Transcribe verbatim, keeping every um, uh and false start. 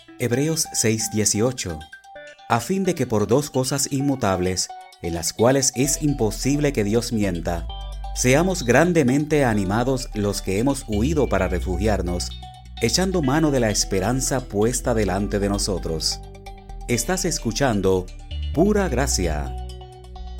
Hebreos seis dieciocho. A fin de que por dos cosas inmutables, en las cuales es imposible que Dios mienta, seamos grandemente animados los que hemos huido para refugiarnos, echando mano de la esperanza puesta delante de nosotros. Estás escuchando Pura Gracia.